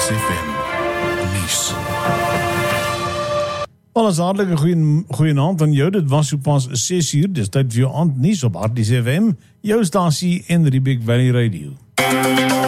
SFM nuus. Alles hartlike goeie aand aan jou. Dit was so pas 6 uur. Dis tyd vir jou aandnuus op Harties FM, jou stasie en Riebeek Valley Radio.